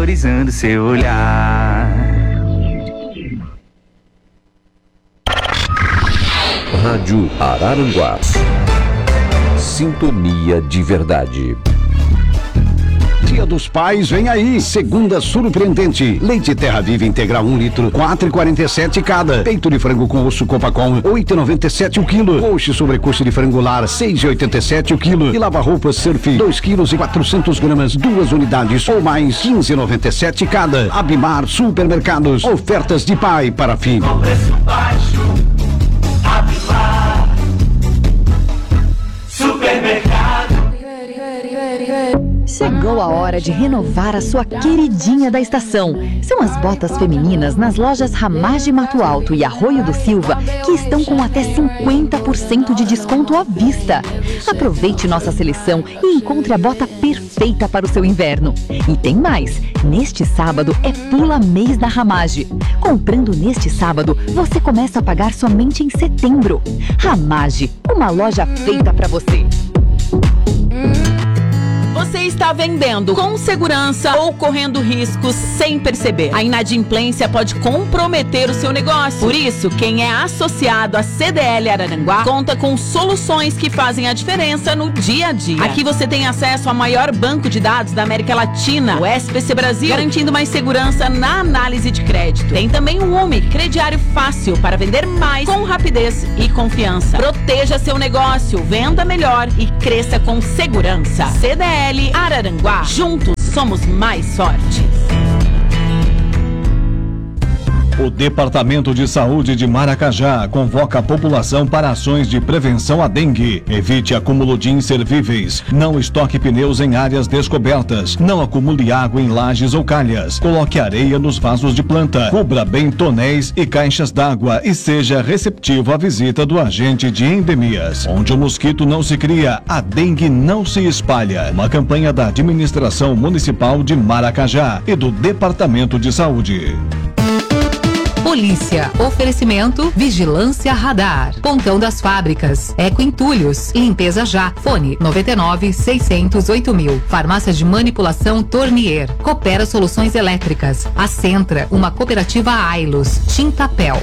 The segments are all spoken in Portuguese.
valorizando seu olhar. Rádio Araranguá. Sintonia de verdade. Dia dos Pais vem aí, segunda surpreendente. Leite Terra Viva Integral 1 litro, 4,47 cada. Peito de frango com osso Copacom, 8,97 o quilo. Coxa e sobrecoxa de frango lar, 6,87 o quilo. E lava-roupas Surf, 2 quilos e 400 gramas, 2 unidades ou mais, 15,97 cada. Abimar Supermercados, ofertas de pai para filho. Com preço baixo, Abimar Supermercado. Chegou a hora de renovar a sua queridinha da estação. São as botas femininas nas lojas Ramage Mato Alto e Arroio do Silva, que estão com até 50% de desconto à vista. Aproveite nossa seleção e encontre a bota perfeita para o seu inverno. E tem mais, neste sábado é Pula Mês da Ramage. Comprando neste sábado, você começa a pagar somente em setembro. Ramage, uma loja feita para você. Você está vendendo com segurança ou correndo riscos sem perceber. A inadimplência pode comprometer o seu negócio. Por isso, quem é associado à CDL Araranguá conta com soluções que fazem a diferença no dia a dia. Aqui você tem acesso ao maior banco de dados da América Latina, o SPC Brasil, garantindo mais segurança na análise de crédito. Tem também o UMI, crediário fácil para vender mais com rapidez e confiança. Proteja seu negócio, venda melhor e cresça com segurança. CDL Araranguá, juntos somos mais fortes. O Departamento de Saúde de Maracajá convoca a população para ações de prevenção à dengue. Evite acúmulo de inservíveis. Não estoque pneus em áreas descobertas. Não acumule água em lajes ou calhas. Coloque areia nos vasos de planta. Cubra bem tonéis e caixas d'água e seja receptivo à visita do agente de endemias. Onde o mosquito não se cria, a dengue não se espalha. Uma campanha da Administração Municipal de Maracajá e do Departamento de Saúde. Polícia, oferecimento, vigilância radar, Pontão das Fábricas, Eco Entulhos, Limpeza Já, fone 99-608.000, Farmácia de Manipulação Tornier, Coopera Soluções Elétricas, a Centra, uma cooperativa Ailos, Tintapel.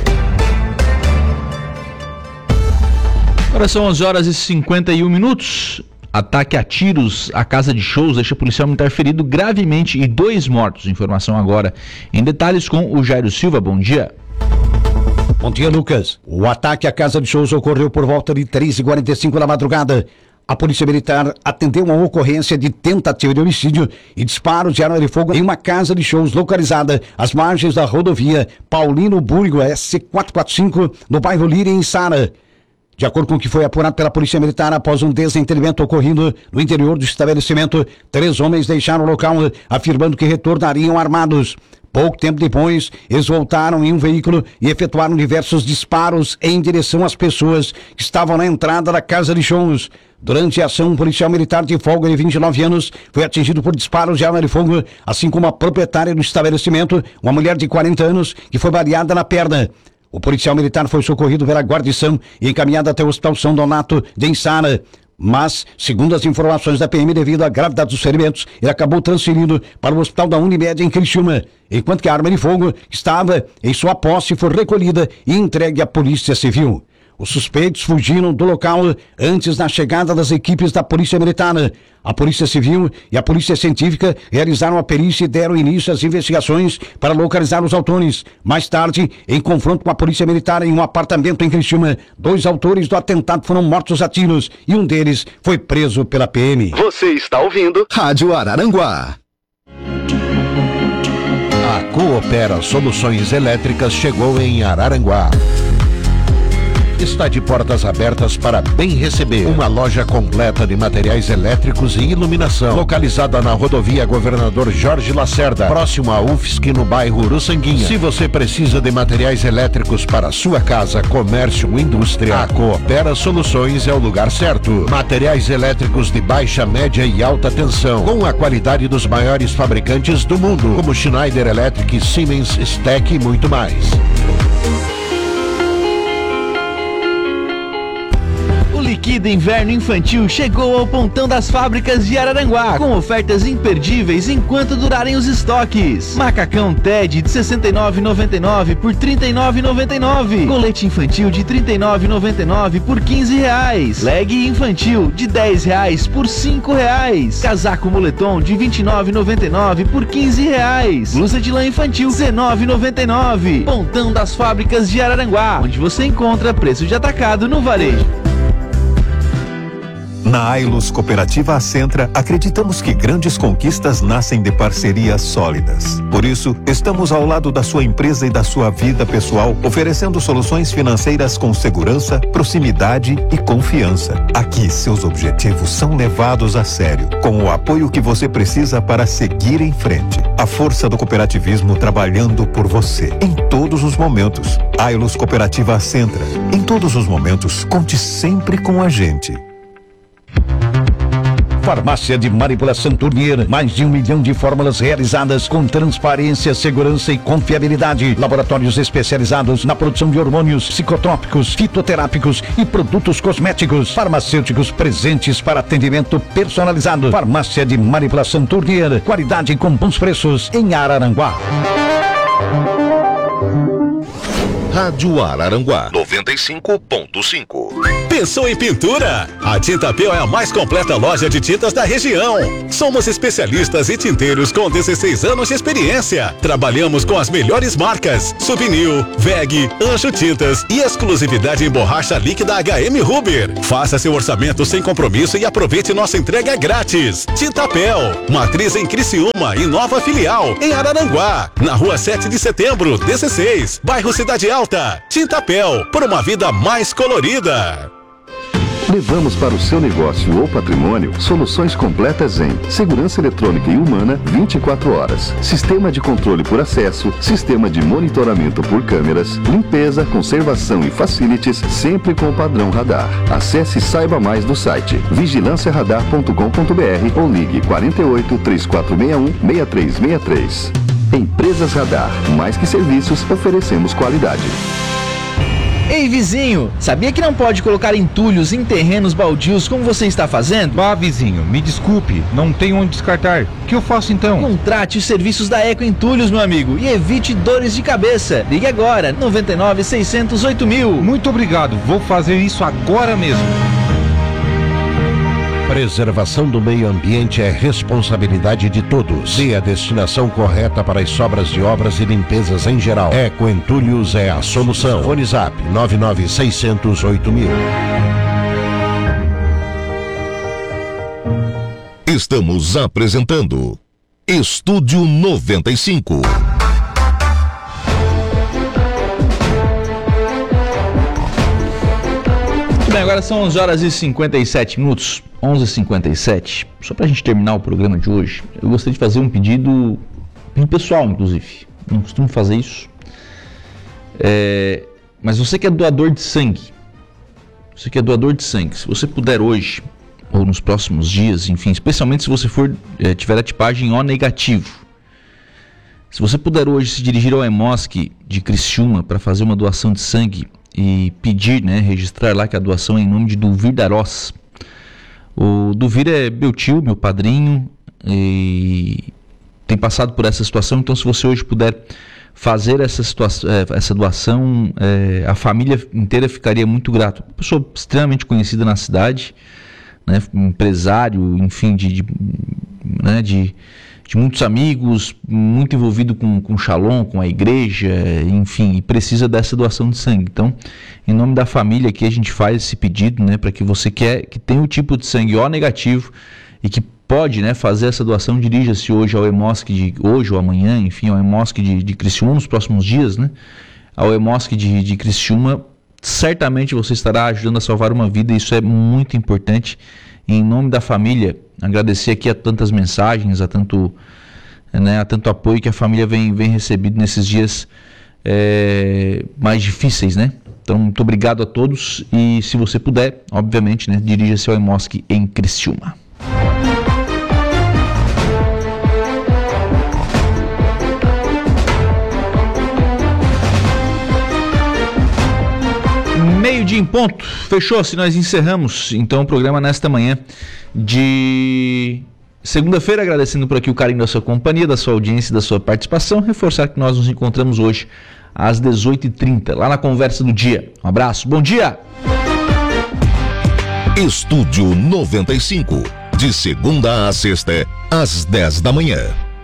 Agora são 11h51. Ataque a tiros à casa de shows deixa policial militar ferido gravemente e 2 mortos. Informação agora em detalhes com o Jairo Silva. Bom dia. Bom dia, Lucas. O ataque à casa de shows ocorreu por volta de 3h45 da madrugada. A Polícia Militar atendeu uma ocorrência de tentativa de homicídio e disparos de arma de fogo em uma casa de shows localizada às margens da rodovia Paulino Búrigo SC445, no bairro Líria, em Sara. De acordo com o que foi apurado pela Polícia Militar, após um desentendimento ocorrido no interior do estabelecimento, 3 homens deixaram o local afirmando que retornariam armados. Pouco tempo depois, eles voltaram em um veículo e efetuaram diversos disparos em direção às pessoas que estavam na entrada da casa de shows. Durante a ação, um policial militar de folga de 29 anos foi atingido por disparos de arma de fogo, assim como a proprietária do estabelecimento, uma mulher de 40 anos, que foi baleada na perna. O policial militar foi socorrido pela guarnição e encaminhado até o Hospital São Donato de Insara. Mas, segundo as informações da PM, devido à gravidade dos ferimentos, ele acabou transferido para o Hospital da Unimed em Criciúma, enquanto que a arma de fogo estava em sua posse, foi recolhida e entregue à Polícia Civil. Os suspeitos fugiram do local antes da chegada das equipes da Polícia Militar. A Polícia Civil e a Polícia Científica realizaram a perícia e deram início às investigações para localizar os autores. Mais tarde, em confronto com a Polícia Militar em um apartamento em Criciúma, 2 autores do atentado foram mortos a tiros e um deles foi preso pela PM. Você está ouvindo Rádio Araranguá. A Coopera Soluções Elétricas chegou em Araranguá. Está de portas abertas para bem receber. Uma loja completa de materiais elétricos e iluminação, localizada na rodovia Governador Jorge Lacerda, próximo à UFSC, no bairro Uruçanguinha. Se você precisa de materiais elétricos para sua casa, comércio ou indústria, a Coopera Soluções é o lugar certo. Materiais elétricos de baixa, média e alta tensão, com a qualidade dos maiores fabricantes do mundo, como Schneider Electric, Siemens, STEC e muito mais. Liquida Inverno Infantil chegou ao Pontão das Fábricas de Araranguá, com ofertas imperdíveis enquanto durarem os estoques. Macacão Ted de R$ 69,99 por R$ 39,99. Colete infantil de R$ 39,99 por R$ 15. Leg infantil de R$ 10 por R$ 5. Casaco moletom de R$ 29,99 por R$ 15. Blusa de lã infantil R$ 19,99. Pontão das Fábricas de Araranguá, onde você encontra preço de atacado no varejo. Na Ailus Cooperativa Acentra, acreditamos que grandes conquistas nascem de parcerias sólidas. Por isso, estamos ao lado da sua empresa e da sua vida pessoal, oferecendo soluções financeiras com segurança, proximidade e confiança. Aqui, seus objetivos são levados a sério, com o apoio que você precisa para seguir em frente. A força do cooperativismo trabalhando por você, em todos os momentos. Ailus Cooperativa Acentra. Em todos os momentos, conte sempre com a gente. Farmácia de Manipulação Tournier, mais de 1 milhão de fórmulas realizadas com transparência, segurança e confiabilidade. Laboratórios especializados na produção de hormônios, psicotrópicos, fitoterápicos e produtos cosméticos. Farmacêuticos presentes para atendimento personalizado. Farmácia de Manipulação Tournier, qualidade com bons preços em Araranguá. Rádio Araranguá 95.5. Pensou em pintura? A Tintapel é a mais completa loja de tintas da região. Somos especialistas e tinteiros com 16 anos de experiência. Trabalhamos com as melhores marcas: Suvinil, VEG, Anjo Tintas e exclusividade em borracha líquida HM Huber. Faça seu orçamento sem compromisso e aproveite nossa entrega grátis. Tintapel, matriz em Criciúma e nova filial em Araranguá, na rua 7 de setembro, 16, bairro Cidade Alta. Tintapel, por uma vida mais colorida. Levamos para o seu negócio ou patrimônio soluções completas em segurança eletrônica e humana 24 horas, sistema de controle por acesso, sistema de monitoramento por câmeras, limpeza, conservação e facilities, sempre com o padrão radar. Acesse e saiba mais do site vigilanciaradar.com.br ou ligue 48 3461 6363. Empresas Radar, mais que serviços, oferecemos qualidade. Ei, vizinho, sabia que não pode colocar entulhos em terrenos baldios como você está fazendo? Vá, vizinho, me desculpe, não tenho onde descartar. O que eu faço então? Contrate os serviços da Eco Entulhos, meu amigo, e evite dores de cabeça. Ligue agora, 99 608 mil. Muito obrigado, vou fazer isso agora mesmo. Preservação do meio ambiente é responsabilidade de todos. Dê a destinação correta para as sobras de obras e limpezas em geral. Eco Entulhos é a solução. Fone Zap 99608 mil. Estamos apresentando Estúdio 95. Muito bem, agora são 11 horas e 57 minutos. 11h57. Só pra gente terminar o programa de hoje, eu gostaria de fazer um pedido pessoal, inclusive. Não costumo fazer isso. Mas você que é doador de sangue, se você puder hoje, ou nos próximos dias, enfim, especialmente se você tiver a tipagem O negativo, se você puder hoje se dirigir ao EMOSC de Criciúma para fazer uma doação de sangue e pedir, registrar lá que a doação é em nome de Duvir Darós. O Duvir é meu tio, meu padrinho, e tem passado por essa situação. Então, se você hoje puder fazer essa doação, a família inteira ficaria muito grata. Uma pessoa extremamente conhecida na cidade, empresário, enfim, de muitos amigos, muito envolvido com Shalom, com a igreja, enfim, e precisa dessa doação de sangue. Então, em nome da família aqui, a gente faz esse pedido, para que você que tem o tipo de sangue O negativo e que pode, fazer essa doação, dirija-se hoje ao EMOSC hoje ou amanhã, enfim, ao EMOSC de Criciúma nos próximos dias, ao EMOSC de Criciúma. Certamente você estará ajudando a salvar uma vida, e isso é muito importante. E em nome da família, agradecer aqui a tantas mensagens, a tanto apoio que a família vem recebido nesses dias mais difíceis, Então, muito obrigado a todos, e se você puder, obviamente, dirija-se ao EMOSC em Criciúma. Meio-dia meio-dia em ponto. Fechou, se nós encerramos então o programa nesta manhã de segunda-feira, agradecendo por aqui o carinho da sua companhia, da sua audiência, da sua participação. Reforçar que nós nos encontramos hoje às 18h30, lá na Conversa do Dia. Um abraço, bom dia! Estúdio 95, de segunda a sexta, às 10 da manhã.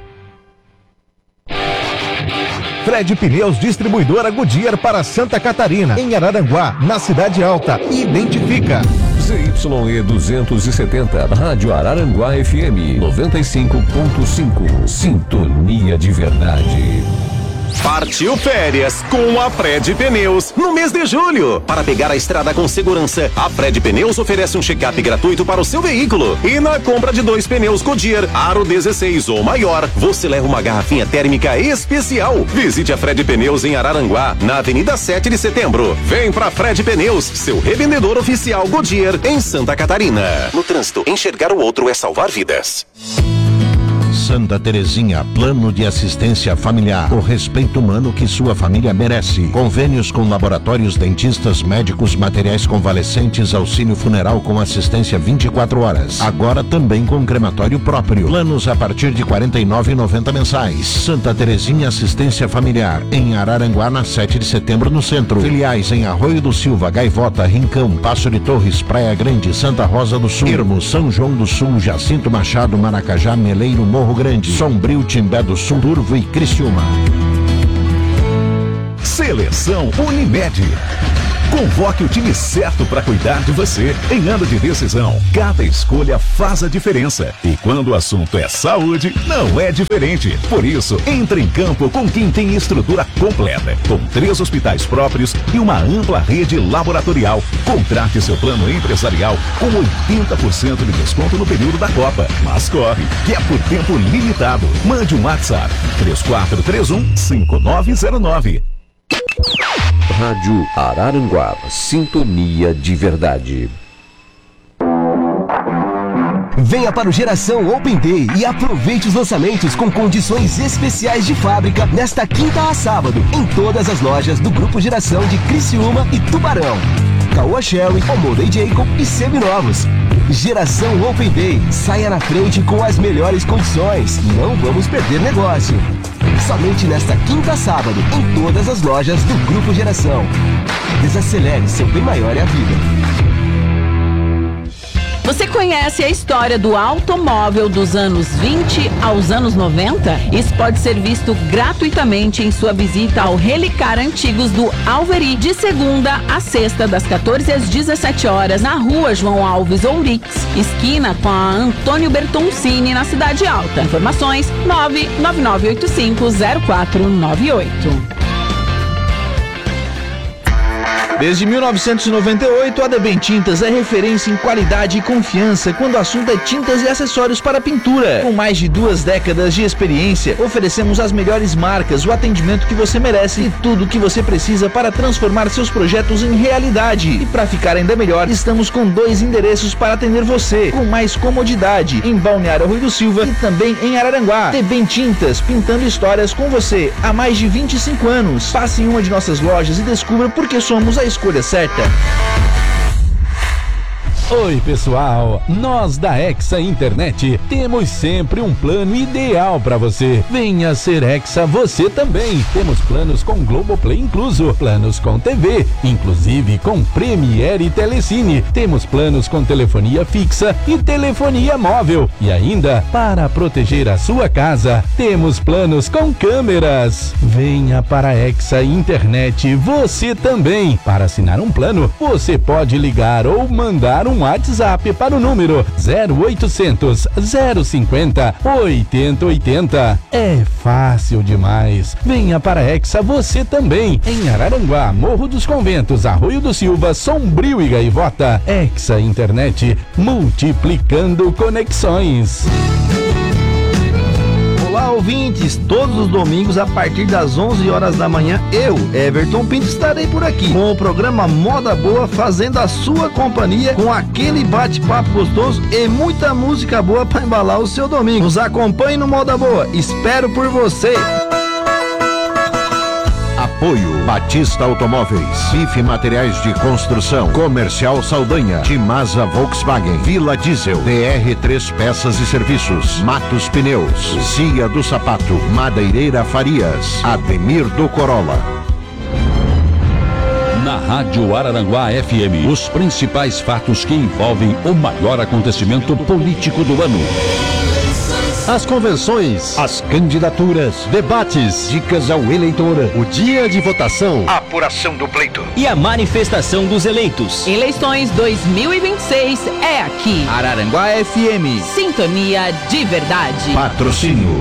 Fred Pneus, distribuidora Goodyear para Santa Catarina, em Araranguá, na Cidade Alta. Identifica. ZYE 270, Rádio Araranguá FM 95.5. Sintonia de verdade. Partiu férias com a Fred Pneus no mês de julho. Para pegar a estrada com segurança, a Fred Pneus oferece um check-up gratuito para o seu veículo. E na compra de 2 pneus Goodyear Aro 16 ou maior, você leva uma garrafinha térmica especial. Visite a Fred Pneus em Araranguá, na Avenida 7 de Setembro. Vem pra Fred Pneus, seu revendedor oficial Goodyear em Santa Catarina. No trânsito, enxergar o outro é salvar vidas. Santa Terezinha, plano de assistência familiar. O respeito humano que sua família merece. Convênios com laboratórios, dentistas, médicos, materiais convalescentes, auxílio funeral com assistência 24 horas. Agora também com crematório próprio. Planos a partir de R$ 49,90 mensais. Santa Terezinha Assistência Familiar, em Araranguá, na 7 de setembro, no centro. Filiais em Arroio do Silva, Gaivota, Rincão, Passo de Torres, Praia Grande, Santa Rosa do Sul, Irmo, São João do Sul, Jacinto Machado, Maracajá, Meleiro, Morro Grande, Sombrio, Timbé do Sul, Turvo e Criciúma. Seleção Unimed. Convoque o time certo para cuidar de você. Em ano de decisão, cada escolha faz a diferença. E quando o assunto é saúde, não é diferente. Por isso, entre em campo com quem tem estrutura completa, com 3 hospitais próprios e uma ampla rede laboratorial. Contrate seu plano empresarial com 80% de desconto no período da Copa. Mas corre, que é por tempo limitado. Mande um WhatsApp 3431-5909. Rádio Araranguá, sintonia de verdade. Venha para o Geração Open Day e aproveite os lançamentos com condições especiais de fábrica nesta quinta a sábado, em todas as lojas do Grupo Geração de Criciúma e Tubarão. Caoa Sherry, Omoda e Jacob e seminovos. Geração Open Day, saia na frente com as melhores condições. Não vamos perder negócio. Somente nesta quinta a sábado, em todas as lojas do Grupo Geração. Desacelere, seu bem maior é a vida. Você conhece a história do automóvel dos anos 20 aos anos 90? Isso pode ser visto gratuitamente em sua visita ao Relicar Antigos do Alveri, de segunda a sexta, das 14 às 17 horas, na rua João Alves Ourix, esquina com a Antônio Bertoncini, na Cidade Alta. Informações 999850498. Desde 1998, a Debem Tintas é referência em qualidade e confiança quando o assunto é tintas e acessórios para pintura. Com mais de 2 décadas de experiência, oferecemos as melhores marcas, o atendimento que você merece e tudo o que você precisa para transformar seus projetos em realidade. E para ficar ainda melhor, estamos com 2 endereços para atender você, com mais comodidade, em Balneário Arroio do Silva e também em Araranguá. Debem Tintas, pintando histórias com você há mais de 25 anos. Passe em uma de nossas lojas e descubra por que somos a escolha certa. Oi pessoal, nós da Hexa Internet temos sempre um plano ideal para você. Venha ser Hexa você também. Temos planos com Globoplay incluso, planos com TV, inclusive com Premiere e Telecine. Temos planos com telefonia fixa e telefonia móvel. E ainda, para proteger a sua casa, temos planos com câmeras. Venha para a Hexa Internet você também. Para assinar um plano, você pode ligar ou mandar um WhatsApp para o número 0800 050 8080. É fácil demais. Venha para a Hexa você também. Em Araranguá, Morro dos Conventos, Arroio do Silva, Sombrio e Gaivota. Hexa Internet, multiplicando conexões. Olá, ouvintes! Todos os domingos, a partir das 11 horas da manhã, eu, Everton Pinto, estarei por aqui com o programa Moda Boa, fazendo a sua companhia com aquele bate-papo gostoso e muita música boa para embalar o seu domingo. Nos acompanhe no Moda Boa. Espero por você! A Apoio Batista Automóveis, Bife Materiais de Construção, Comercial Saldanha, Timasa Volkswagen, Vila Diesel, DR3 Peças e Serviços, Matos Pneus, Cia do Sapato, Madeireira Farias, Ademir do Corolla. Na Rádio Araranguá FM, os principais fatos que envolvem o maior acontecimento político do ano. As convenções, as candidaturas, debates, dicas ao eleitor, o dia de votação, a apuração do pleito e a manifestação dos eleitos. Eleições 2026 é aqui. Araranguá FM. Sintonia de verdade. Patrocínio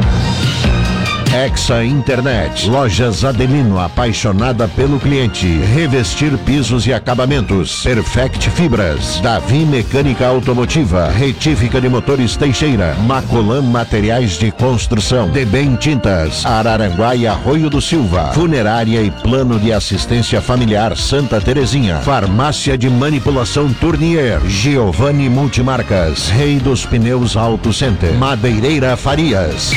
Hexa Internet, Lojas Adelino, apaixonada pelo cliente. Revestir pisos e acabamentos. Perfect Fibras, Davi Mecânica Automotiva, Retífica de Motores Teixeira, Macolan Materiais de Construção, Debem Tintas, Araranguá e Arroio do Silva, Funerária e Plano de Assistência Familiar Santa Terezinha, Farmácia de Manipulação Tournier, Giovanni Multimarcas, Rei dos Pneus Auto Center, Madeireira Farias.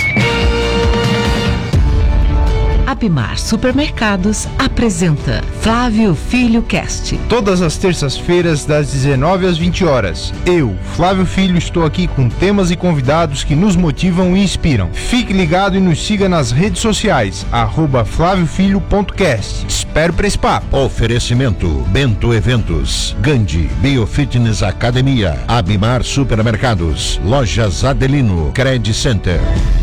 Abimar Supermercados apresenta Flávio Filho Cast. Todas as terças-feiras, das 19 às 20 horas. Eu, Flávio Filho, estou aqui com temas e convidados que nos motivam e inspiram. Fique ligado e nos siga nas redes sociais, @flaviofilho.cast. Espero para esse papo. Oferecimento Bento Eventos, Gandhi, Biofitness Academia, Abimar Supermercados, Lojas Adelino, Credit Center.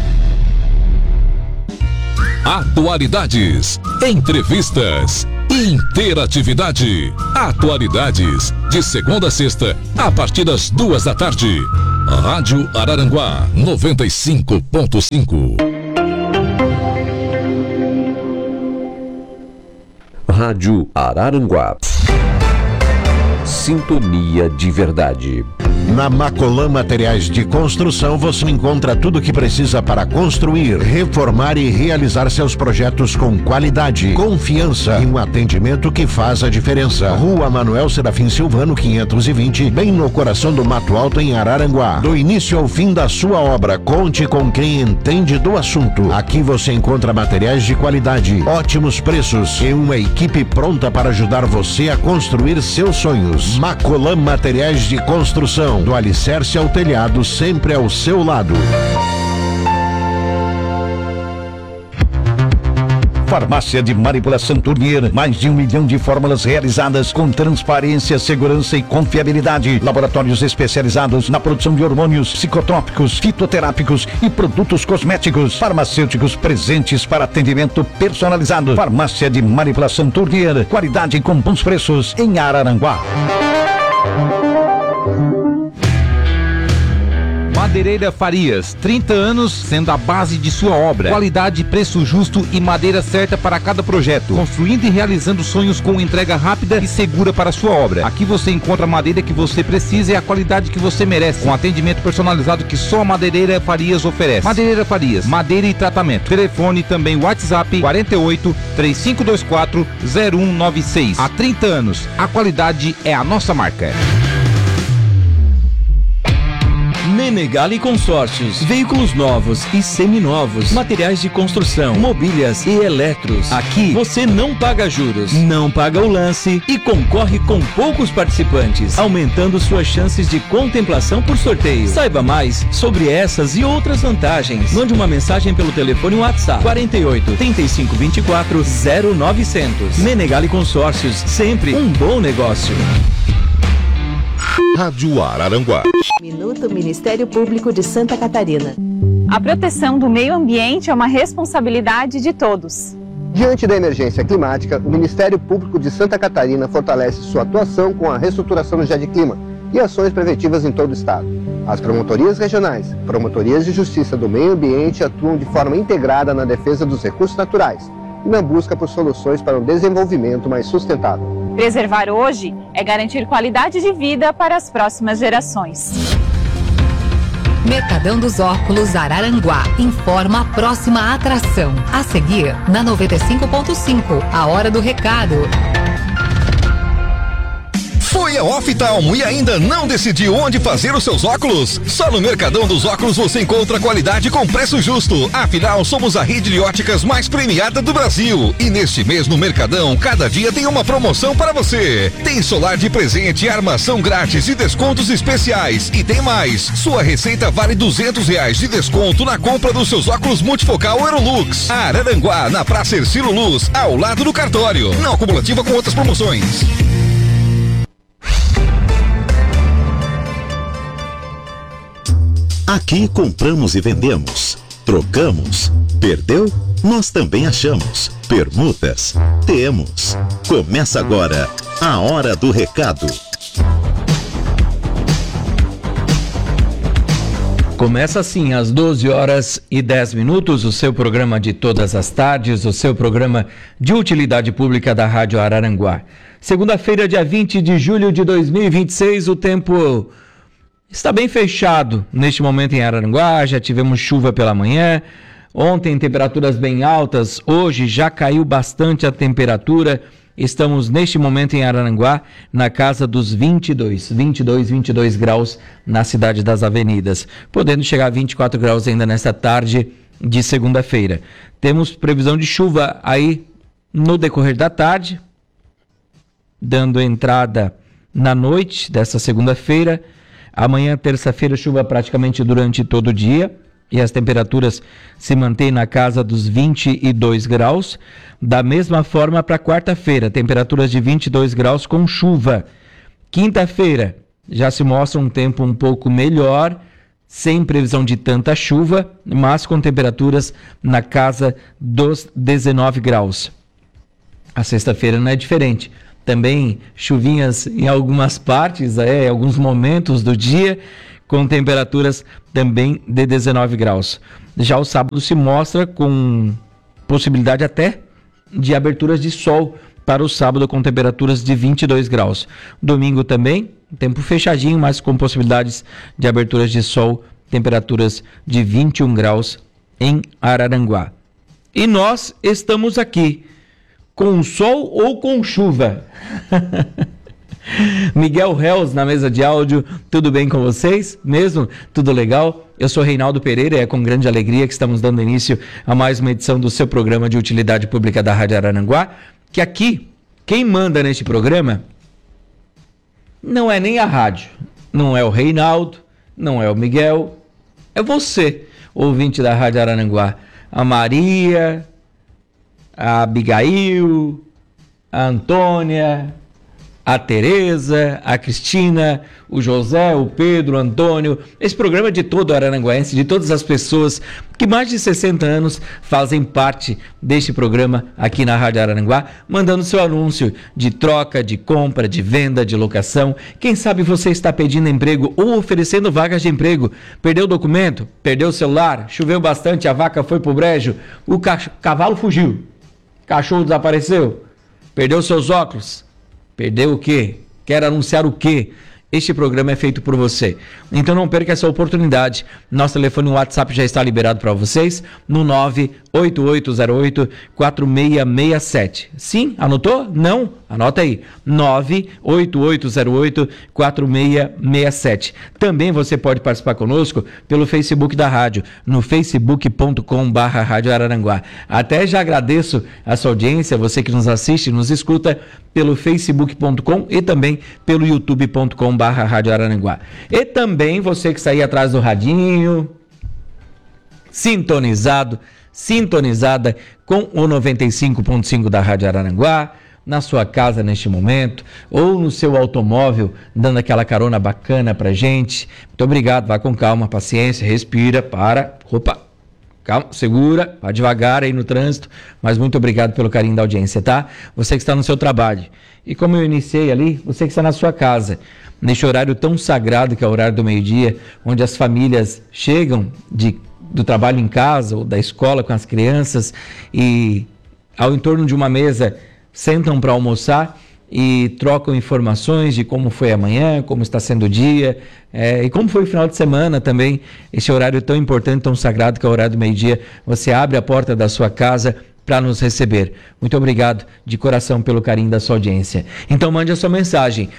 Atualidades, entrevistas, interatividade. Atualidades, de segunda a sexta, a partir das 2 da tarde. Rádio Araranguá 95.5. Rádio Araranguá. Sintonia de verdade. Na Macolan Materiais de Construção você encontra tudo o que precisa para construir, reformar e realizar seus projetos com qualidade, confiança e um atendimento que faz a diferença. Rua Manuel Serafim Silvano 520, bem no coração do Mato Alto, em Araranguá. Do início ao fim da sua obra, conte com quem entende do assunto. Aqui você encontra materiais de qualidade, ótimos preços e uma equipe pronta para ajudar você a construir seus sonhos. Macolan Materiais de Construção, do alicerce ao telhado, sempre ao seu lado. Farmácia de Manipulação Tournier, mais de 1 milhão de fórmulas realizadas com transparência, segurança e confiabilidade. Laboratórios especializados na produção de hormônios, psicotrópicos, fitoterápicos e produtos cosméticos. Farmacêuticos presentes para atendimento personalizado. Farmácia de Manipulação Tournier, qualidade com bons preços, em Araranguá. Madeireira Farias, 30 anos sendo a base de sua obra. Qualidade, preço justo e madeira certa para cada projeto. Construindo e realizando sonhos com entrega rápida e segura para sua obra. Aqui você encontra a madeira que você precisa e a qualidade que você merece. Com atendimento personalizado que só a Madeireira Farias oferece. Madeireira Farias, madeira e tratamento. Telefone também WhatsApp 48 3524 0196. Há 30 anos, a qualidade é a nossa marca. Menegali Consórcios, veículos novos e seminovos, materiais de construção, mobílias e eletros. Aqui você não paga juros, não paga o lance e concorre com poucos participantes, aumentando suas chances de contemplação por sorteio. Saiba mais sobre essas e outras vantagens. Mande uma mensagem pelo telefone WhatsApp 48 35 24 0900. Menegali Consórcios, sempre um bom negócio. Rádio Araranguá. Minuto Ministério Público de Santa Catarina. A proteção do meio ambiente é uma responsabilidade de todos. Diante da emergência climática, o Ministério Público de Santa Catarina fortalece sua atuação com a reestruturação do GEDClima e ações preventivas em todo o estado. As promotorias regionais, promotorias de justiça do meio ambiente atuam de forma integrada na defesa dos recursos naturais e na busca por soluções para um desenvolvimento mais sustentável. Preservar hoje é garantir qualidade de vida para as próximas gerações. Mercadão dos Óculos Araranguá informa a próxima atração. A seguir, na 95.5, a hora do recado. Foi ao Oftalmo e ainda não decidiu onde fazer os seus óculos? Só no Mercadão dos Óculos você encontra qualidade com preço justo. Afinal, somos a rede de óticas mais premiada do Brasil. E neste mês no Mercadão, cada dia tem uma promoção para você. Tem solar de presente, armação grátis e descontos especiais. E tem mais. Sua receita vale R$200 de desconto na compra dos seus óculos multifocal Aerolux. Araranguá, na Praça Ercílio Luz, ao lado do cartório. Não acumulativa com outras promoções. Aqui compramos e vendemos, trocamos, perdeu? Nós também achamos. Permutas? Temos. Começa agora a Hora do Recado. Começa assim às 12h10, o seu programa de todas as tardes, o seu programa de utilidade pública da Rádio Araranguá. Segunda-feira, dia 20 de julho de 2026, o tempo está bem fechado neste momento em Araranguá, já tivemos chuva pela manhã, ontem temperaturas bem altas, hoje já caiu bastante a temperatura, estamos neste momento em Araranguá na casa dos 22 graus na cidade das avenidas, podendo chegar a 24 graus ainda nesta tarde de segunda-feira. Temos previsão de chuva aí no decorrer da tarde, dando entrada na noite desta segunda-feira. Amanhã, terça-feira, chuva praticamente durante todo o dia e as temperaturas se mantêm na casa dos 22 graus. Da mesma forma para quarta-feira, temperaturas de 22 graus com chuva. Quinta-feira já se mostra um tempo um pouco melhor, sem previsão de tanta chuva, mas com temperaturas na casa dos 19 graus. A sexta-feira não é diferente. Também chuvinhas em algumas partes, em alguns momentos do dia, com temperaturas também de 19 graus. Já o sábado se mostra com possibilidade até de aberturas de sol para o sábado com temperaturas de 22 graus. Domingo também, tempo fechadinho, mas com possibilidades de aberturas de sol, temperaturas de 21 graus em Araranguá. E nós estamos aqui, com sol ou com chuva? Miguel Reus na mesa de áudio, tudo bem com vocês? Mesmo? Tudo legal? Eu sou Reinaldo Pereira e é com grande alegria que estamos dando início a mais uma edição do seu programa de utilidade pública da Rádio Araranguá, que aqui, quem manda neste programa não é nem a rádio, não é o Reinaldo, não é o Miguel, é você, ouvinte da Rádio Araranguá. A Maria, a Abigail, a Antônia, a Tereza, a Cristina, o José, o Pedro, o Antônio, esse programa de todo o araranguaense, de todas as pessoas que mais de 60 anos fazem parte deste programa aqui na Rádio Araranguá, mandando seu anúncio de troca, de compra, de venda, de locação. Quem sabe você está pedindo emprego ou oferecendo vagas de emprego, perdeu o documento, perdeu o celular, choveu bastante, a vaca foi pro brejo, o cavalo fugiu, cachorro desapareceu, perdeu seus óculos. Perdeu o quê? Quer anunciar o quê? Este programa é feito por você. Então não perca essa oportunidade. Nosso telefone WhatsApp já está liberado para vocês no 98808-4667. Sim? Anotou? Não? Anota aí. 98808-4667. Também você pode participar conosco pelo Facebook da rádio, no facebook.com/Rádio Araranguá. Até já agradeço a sua audiência, você que nos assiste, nos escuta pelo facebook.com e também pelo youtube.com/Rádio Araranguá. E também você que está aí atrás do radinho, sintonizada com o 95.5 da Rádio Araranguá, na sua casa neste momento, ou no seu automóvel, dando aquela carona bacana pra gente. Muito obrigado, vá com calma, paciência, respira, calma, segura, vá devagar aí no trânsito, mas muito obrigado pelo carinho da audiência, tá? Você que está no seu trabalho. E como eu iniciei ali, você que está na sua casa, neste horário tão sagrado que é o horário do meio-dia, onde as famílias chegam do trabalho em casa ou da escola com as crianças e ao entorno de uma mesa sentam para almoçar e trocam informações de como foi amanhã, como está sendo o dia e como foi o final de semana também. Esse horário tão importante, tão sagrado que é o horário do meio-dia. Você abre a porta da sua casa para nos receber. Muito obrigado de coração pelo carinho da sua audiência. Então mande a sua mensagem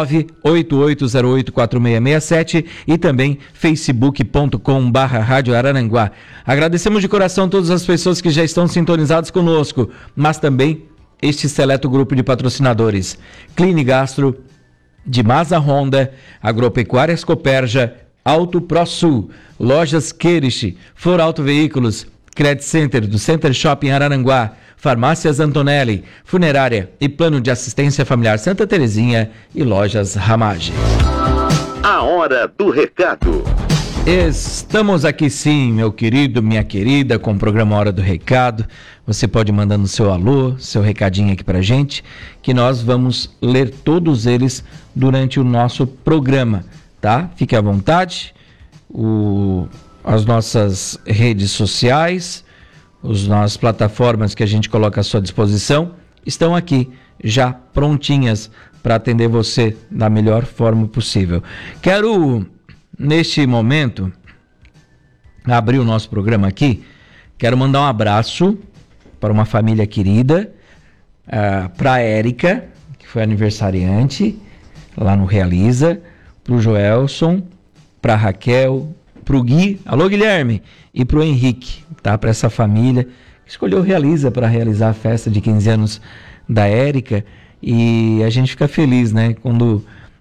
988084667 e também facebook.com/Rádio Araranguá. Agradecemos de coração todas as pessoas que já estão sintonizadas conosco, mas também este seleto grupo de patrocinadores: Cline Gastro, de Masa Honda, Agropecuárias Copérgia, Auto Pro Sul, Lojas Querich, For Auto Veículos, Credit Center do Center Shopping Araranguá, Farmácias Antonelli, Funerária e Plano de Assistência Familiar Santa Terezinha e Lojas Ramage. A hora do recado. Estamos aqui sim, meu querido, minha querida, com o programa Hora do Recado. Você pode ir mandando seu alô, seu recadinho aqui pra gente, que nós vamos ler todos eles durante o nosso programa, tá? Fique à vontade. As nossas redes sociais, as nossas plataformas que a gente coloca à sua disposição, estão aqui já prontinhas para atender você da melhor forma possível. Quero, neste momento, abrir o nosso programa aqui. Quero mandar um abraço para uma família querida, para a Érica, que foi aniversariante lá no Realiza, para o Joelson, para a Raquel, para o Gui, alô Guilherme, e para o Henrique, tá? Para essa família que escolheu Realiza para realizar a festa de 15 anos da Érica. E a gente fica feliz, né? Quando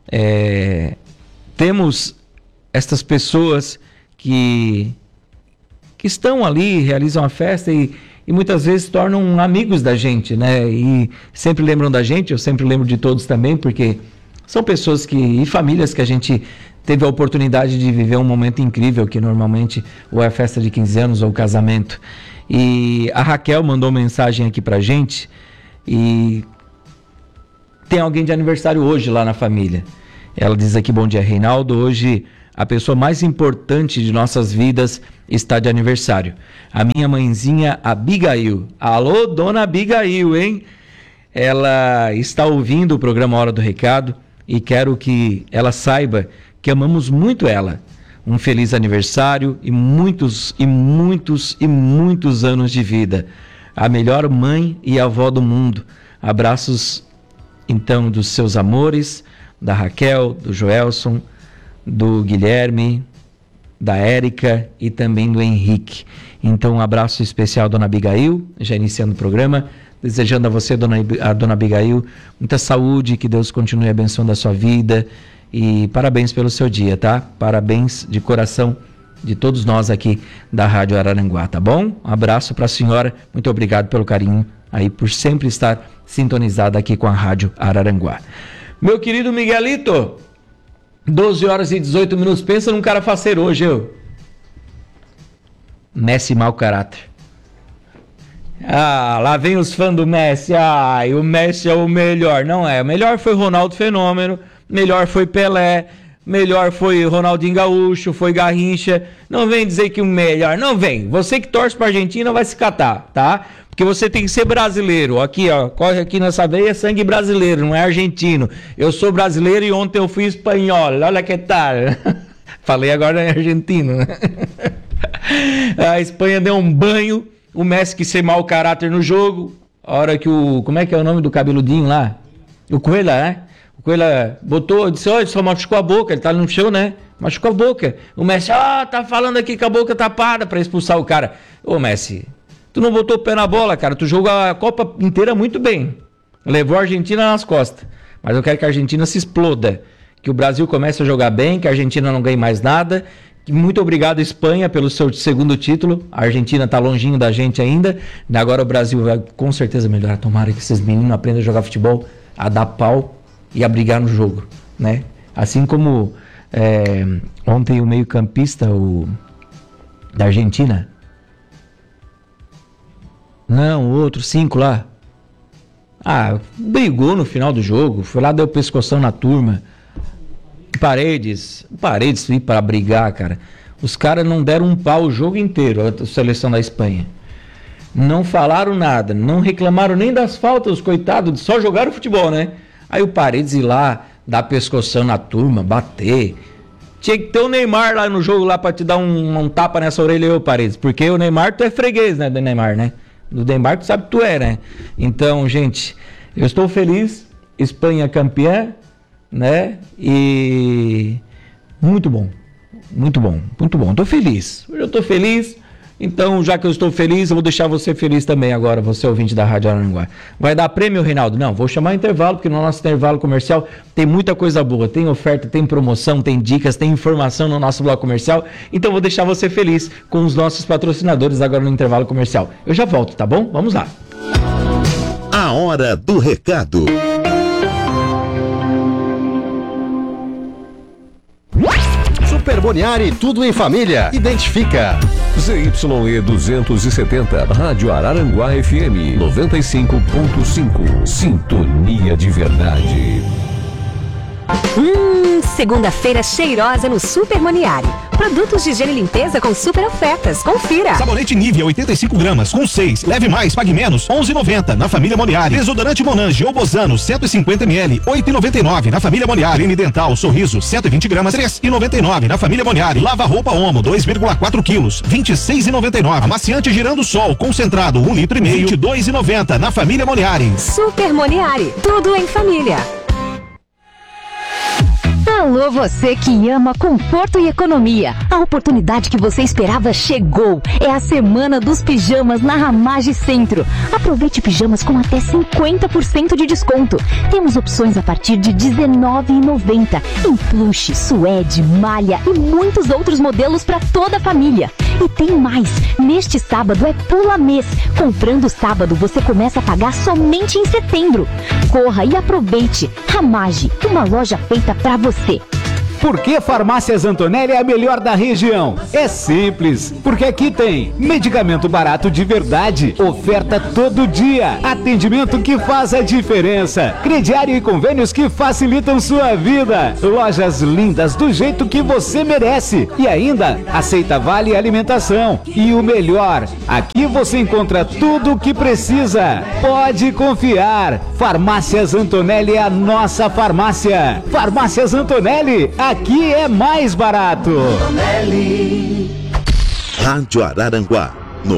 temos estas pessoas que estão ali, realizam a festa e muitas vezes tornam amigos da gente, né? E sempre lembram da gente, eu sempre lembro de todos também, porque são pessoas e famílias que a gente teve a oportunidade de viver um momento incrível, que normalmente ou é a festa de 15 anos ou o casamento. E a Raquel mandou mensagem aqui pra gente e tem alguém de aniversário hoje lá na família. Ela diz aqui: bom dia, Reinaldo, hoje a pessoa mais importante de nossas vidas está de aniversário. A minha mãezinha Abigail. Alô, dona Abigail, hein? Ela está ouvindo o programa Hora do Recado e quero que ela saiba que amamos muito ela. Um feliz aniversário e muitos anos de vida. A melhor mãe e avó do mundo. Abraços, então, dos seus amores, da Raquel, do Joelson, do Guilherme, da Érica e também do Henrique. Então, um abraço especial, dona Abigail, já iniciando o programa, desejando a você, dona Abigail, muita saúde, que Deus continue abençoando a sua vida e parabéns pelo seu dia, tá? Parabéns de coração de todos nós aqui da Rádio Araranguá, tá bom? Um abraço para a senhora, muito obrigado pelo carinho aí, por sempre estar sintonizada aqui com a Rádio Araranguá. Meu querido Miguelito, 12 horas e 18 minutos, pensa num cara faceiro hoje, Messi mau caráter. Lá vem os fãs do Messi, o Messi é o melhor. Não é, o melhor foi Ronaldo Fenômeno, melhor foi Pelé, melhor foi Ronaldinho Gaúcho, foi Garrincha. Não vem dizer que o melhor, não vem. Você que torce pra Argentina vai se catar, tá? Porque você tem que ser brasileiro. Aqui, corre aqui nessa veia, é sangue brasileiro, não é argentino. Eu sou brasileiro e ontem eu fui espanhol. Olha que tal. Falei agora em argentino, né? A Espanha deu um banho, o Messi que ser mau caráter no jogo. A hora que como é que é o nome do cabeludinho lá? O Coelha, né? O Coelha botou, disse, olha, só machucou a boca, ele tá no chão, né? Machucou a boca. O Messi, tá falando aqui com a boca tapada pra expulsar o cara. Ô Messi, tu não botou o pé na bola, cara. Tu jogou a Copa inteira muito bem. Levou a Argentina nas costas. Mas eu quero que a Argentina se exploda. Que o Brasil comece a jogar bem, que a Argentina não ganhe mais nada. Muito obrigado, Espanha, pelo seu segundo título. A Argentina tá longinho da gente ainda. Agora o Brasil vai com certeza melhorar. Tomara que esses meninos aprendam a jogar futebol, a dar pau e a brigar no jogo, né? Assim como ontem o meio-campista da Argentina... Não, o outro, 5 lá. Brigou no final do jogo. Foi lá, deu pescoção na turma. Paredes ir para brigar, cara. Os caras não deram um pau o jogo inteiro, a seleção da Espanha. Não falaram nada, não reclamaram nem das faltas, os coitados, só jogaram futebol, né? Aí o Paredes ir lá, dar pescoção na turma, bater. Tinha que ter o Neymar lá no jogo lá pra te dar um tapa nessa orelha, Paredes. Porque o Neymar, tu é freguês, né, do Neymar, né? do Neymar, tu sabe que tu é, né? Então, gente, eu estou feliz, Espanha campeã, né? E muito bom, muito bom, muito bom. Tô feliz, eu tô feliz. Então, já que eu estou feliz, eu vou deixar você feliz também agora, você ouvinte da Rádio Araranguá. Vai dar prêmio, Reinaldo? Não, vou chamar intervalo, porque no nosso intervalo comercial tem muita coisa boa. Tem oferta, tem promoção, tem dicas, tem informação no nosso bloco comercial. Então, vou deixar você feliz com os nossos patrocinadores agora no intervalo comercial. Eu já volto, tá bom? Vamos lá. A hora do recado. Super Boniari, tudo em família. Identifica. ZYE 270, Rádio Araranguá FM 95.5. Sintonia de verdade. Segunda-feira cheirosa no Super Moniari. Produtos de higiene e limpeza com super ofertas. Confira. Sabonete Nivea 85 gramas com 6. Leve mais, pague menos. 11,90 na família Moniari. Desodorante Monange ou Bozano 150 ml. 8,99 na família Moniari. Creme dental Sorriso 120 gramas. 3,99 na família Moniari. Lava roupa Omo 2,4 quilos. 26,99. Amaciante Girando Sol concentrado 1,5 litro. 22,90 na família Moniari. Super Moniari. Tudo em família. Alô, você que ama conforto e economia. A oportunidade que você esperava chegou. É a Semana dos Pijamas na Ramage Centro. Aproveite pijamas com até 50% de desconto. Temos opções a partir de R$19,90 em plush, suede, malha e muitos outros modelos para toda a família. E tem mais. Neste sábado é pula mês. Comprando sábado, você começa a pagar somente em setembro. Corra e aproveite. Ramage, uma loja feita para você. Por que Farmácias Antonelli é a melhor da região? É simples, porque aqui tem medicamento barato de verdade, oferta todo dia, atendimento que faz a diferença, crediário e convênios que facilitam sua vida, lojas lindas do jeito que você merece e ainda aceita vale alimentação. E o melhor, aqui você encontra tudo o que precisa. Pode confiar, Farmácias Antonelli é a nossa farmácia. Farmácias Antonelli, aqui é mais barato. Rádio Araranguá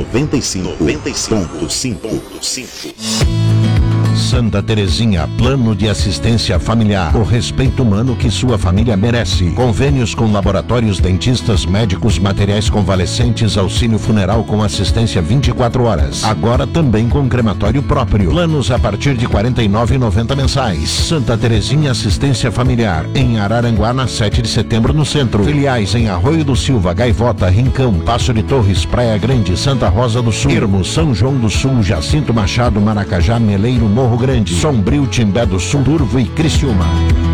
95.5. Santa Terezinha, plano de assistência familiar. O respeito humano que sua família merece. Convênios com laboratórios, dentistas, médicos, materiais convalescentes, auxílio funeral com assistência 24 horas. Agora também com crematório próprio. Planos a partir de R$ 49,90 mensais. Santa Terezinha Assistência Familiar. Em Araranguá, na 7 de setembro, no centro. Filiais em Arroio do Silva, Gaivota, Rincão, Passo de Torres, Praia Grande, Santa Rosa do Sul, Irmo, São João do Sul, Jacinto Machado, Maracajá, Meleiro, Morro Grande, Sombrio, Timbé do Sul, Turvo e Criciúma.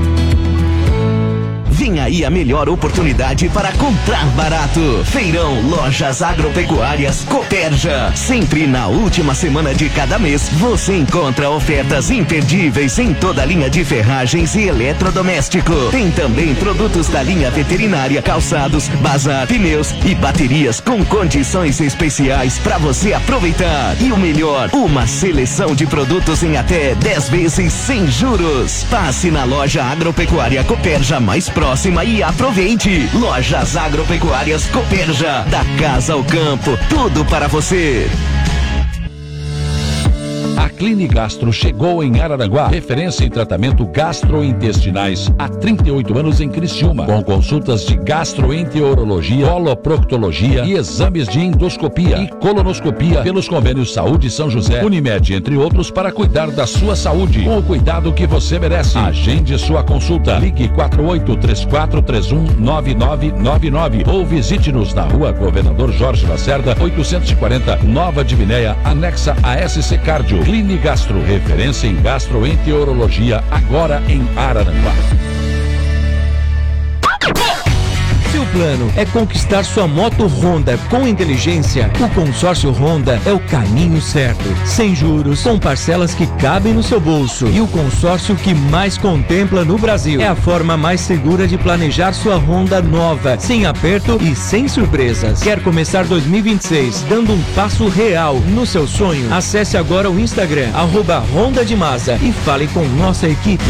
Vem aí a melhor oportunidade para comprar barato. Feirão Lojas Agropecuárias Cooperja. Sempre na última semana de cada mês, você encontra ofertas imperdíveis em toda a linha de ferragens e eletrodoméstico. Tem também produtos da linha veterinária, calçados, bazar, pneus e baterias com condições especiais para você aproveitar. E o melhor, uma seleção de produtos em até 10 vezes sem juros. Passe na loja Agropecuária Cooperja mais próxima e aproveite. Lojas Agropecuárias Cooperja, da casa ao campo, tudo para você. A Clinigastro chegou em Araranguá, referência em tratamento gastrointestinais há 38 anos em Criciúma, com consultas de gastroenterologia, coloproctologia e exames de endoscopia e colonoscopia pelos convênios Saúde São José, Unimed, entre outros, para cuidar da sua saúde, com o cuidado que você merece. Agende sua consulta. Ligue 4834319999 ou visite-nos na Rua Governador Jorge Lacerda, 840, Nova Divinéia, anexa a SC Cardio. Clinigastro, referência em gastroenterologia, agora em Araranguá. Seu plano é conquistar sua moto Honda com inteligência? O consórcio Honda é o caminho certo. Sem juros, com parcelas que cabem no seu bolso. E o consórcio que mais contempla no Brasil. É a forma mais segura de planejar sua Honda nova, sem aperto e sem surpresas. Quer começar 2026 dando um passo real no seu sonho? Acesse agora o Instagram, @Honda de Masa, e fale com nossa equipe.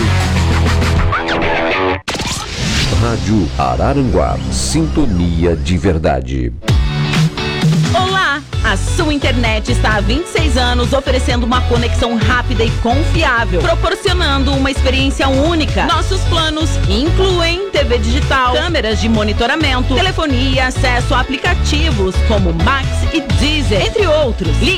Rádio Araranguá, sintonia de verdade. Olá! A sua internet está há 26 anos oferecendo uma conexão rápida e confiável, proporcionando uma experiência única. Nossos planos incluem TV digital, câmeras de monitoramento, telefonia e acesso a aplicativos como Max e Deezer, entre outros. Ligue